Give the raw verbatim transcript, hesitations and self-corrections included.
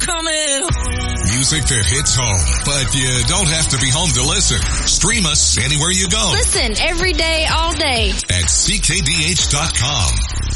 coming home. Music that hits home, but you don't have to be home to listen. Stream us anywhere you go. Listen every day, all day. At C K D H dot com.